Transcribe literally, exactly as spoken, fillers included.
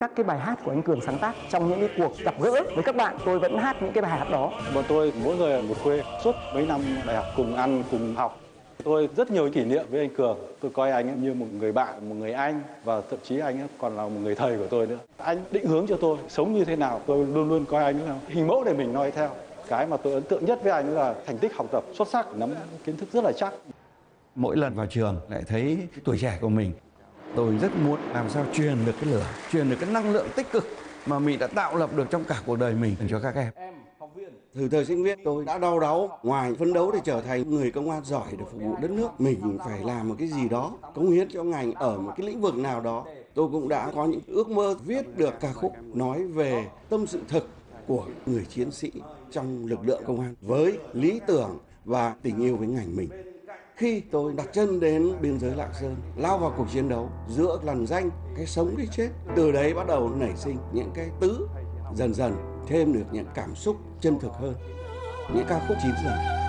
Các cái bài hát của anh Cường sáng tác trong những cái cuộc gặp gỡ với các bạn, tôi vẫn hát những cái bài hát đó. Bọn tôi mỗi người ở một quê, suốt mấy năm đại học cùng ăn, cùng học. Tôi rất nhiều kỷ niệm với anh Cường. Tôi coi anh ấy như một người bạn, một người anh và thậm chí anh ấy còn là một người thầy của tôi nữa. Anh định hướng cho tôi sống như thế nào, tôi luôn luôn coi anh là hình mẫu để mình noi theo. Cái mà tôi ấn tượng nhất với anh là thành tích học tập xuất sắc, nắm kiến thức rất là chắc. Mỗi lần vào trường lại thấy tuổi trẻ của mình, tôi rất muốn làm sao truyền được cái lửa, truyền được cái năng lượng tích cực mà mình đã tạo lập được trong cả cuộc đời mình cho các em. Từ thời sinh viên tôi đã đau đáu, ngoài phấn đấu để trở thành người công an giỏi để phục vụ đất nước, mình phải làm một cái gì đó, cống hiến cho ngành ở một cái lĩnh vực nào đó. Tôi cũng đã có những ước mơ viết được ca khúc nói về tâm sự thực của người chiến sĩ trong lực lượng công an với lý tưởng và tình yêu với ngành mình. Khi tôi đặt chân đến biên giới Lạng Sơn, lao vào cuộc chiến đấu giữa lằn ranh cái sống cái chết, từ đấy bắt đầu nảy sinh những cái tứ, dần dần thêm được những cảm xúc chân thực hơn, những ca khúc chín giờ.